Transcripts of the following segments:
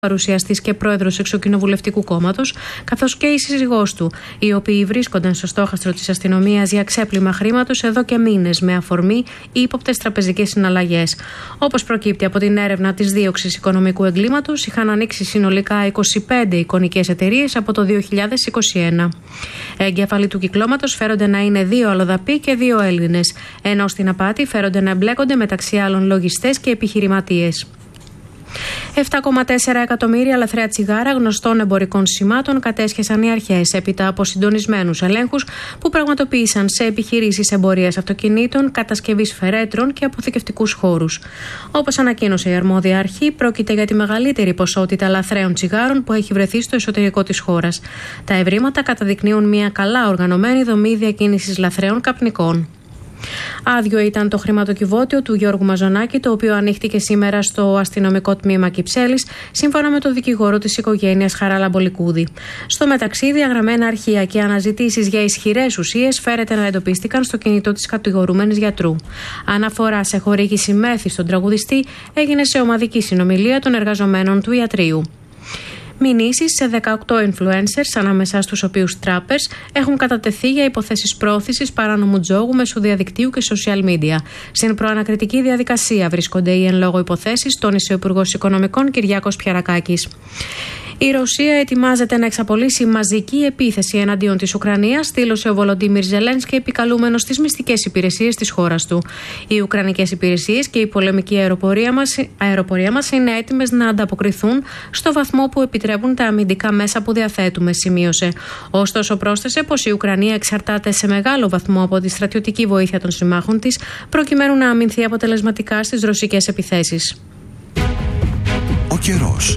παρουσιαστής και πρόεδρος Εξοκοινοβουλευτικού κόμματος, καθώς και η σύζυγός του, οι οποίοι βρίσκονταν στο στόχαστρο της αστυνομίας για ξέπλυμα χρήματος εδώ και μήνες, με αφορμή ύποπτες τραπεζικές συναλλαγές. Όπως προκύπτει από την έρευνα της δίωξης οικονομικού εγκλήματος, είχαν ανοίξει συνολικά 25 εικονικές εταιρείες από το 2021. Εγκέφαλοι του κυκλώματος φέρονται να είναι 2 αλλοδαποί και 2 Έλληνες, ενώ στην απάτη φέρονται να εμπλέκονται μεταξύ άλλων λογιστές και επιχειρηματίες. 7,4 εκατομμύρια λαθρέα τσιγάρα γνωστών εμπορικών σημάτων κατέσχεσαν οι αρχές έπειτα από συντονισμένους ελέγχους που πραγματοποίησαν σε επιχειρήσεις εμπορίας αυτοκινήτων, κατασκευής φερέτρων και αποθηκευτικούς χώρους. Όπως ανακοίνωσε η αρμόδια αρχή, πρόκειται για τη μεγαλύτερη ποσότητα λαθρέων τσιγάρων που έχει βρεθεί στο εσωτερικό της χώρας. Τα ευρήματα καταδεικνύουν μια καλά οργανωμένη δομή διακίνησης λαθρέων καπνικών. Άδειο ήταν το χρηματοκιβώτιο του Γιώργου Μαζονάκη, το οποίο ανοίχτηκε σήμερα στο αστυνομικό τμήμα Κυψέλης, σύμφωνα με τον δικηγόρο της οικογένειας Χαράλα Μπολικούδη. Στο μεταξύ, διαγραμμένα αρχεία και αναζητήσεις για ισχυρές ουσίες φέρεται να εντοπίστηκαν στο κινητό της κατηγορούμενης γιατρού. Αναφορά σε χορήγηση μέθη στον τραγουδιστή έγινε σε ομαδική συνομιλία των εργαζομένων του ιατρείου. Μηνύσεις σε 18 influencers, ανάμεσα στους οποίους trappers, έχουν κατατεθεί για υποθέσεις πρόθεσης παράνομου τζόγου μέσω διαδικτύου και social media. Στην προανακριτική διαδικασία βρίσκονται οι εν λόγω υποθέσεις, τόνισε ο Υπουργός Οικονομικών Κυριάκος Πιαρακάκης. Η Ρωσία ετοιμάζεται να εξαπολύσει μαζική επίθεση εναντίον της Ουκρανίας, δήλωσε ο Βολοντίμιρ Ζελένσκι, επικαλούμενος στις μυστικές υπηρεσίες της χώρας του. Οι Ουκρανικές υπηρεσίες και η πολεμική αεροπορία μας είναι έτοιμες να ανταποκριθούν στο βαθμό που επιτρέπουν τα αμυντικά μέσα που διαθέτουμε, σημείωσε. Ωστόσο, πρόσθεσε πως η Ουκρανία εξαρτάται σε μεγάλο βαθμό από τη στρατιωτική βοήθεια των συμμάχων της, προκειμένου να αμυνθεί αποτελεσματικά στις ρωσικές επιθέσεις. Ο καιρός.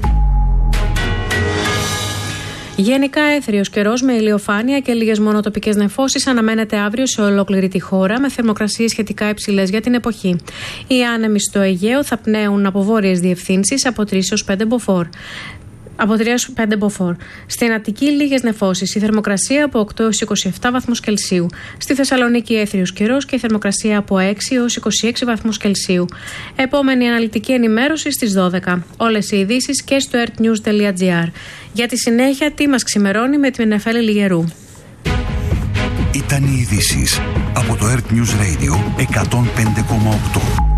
Γενικά έθριος καιρός με ηλιοφάνεια και λίγες μόνο τοπικές νεφώσεις αναμένεται αύριο σε ολόκληρη τη χώρα, με θερμοκρασίες σχετικά υψηλές για την εποχή. Οι άνεμοι στο Αιγαίο θα πνέουν από βόρειες διευθύνσεις από 3 έως 5 μποφόρ. Από 3 έως 5 μποφόρ. Στην Αττική λίγες νεφώσεις. Η θερμοκρασία από 8 έως 27 βαθμούς Κελσίου. Στη Θεσσαλονίκη έθριος καιρός και η θερμοκρασία από 6 έως 26 βαθμούς Κελσίου. Επόμενη αναλυτική ενημέρωση στις 12. Όλες οι ειδήσεις και στο earthnews.gr. Για τη συνέχεια, τι μας ξημερώνει με την Νεφέλη Λιγερού. Ήταν οι ειδήσεις από το Earth News Radio 105,8.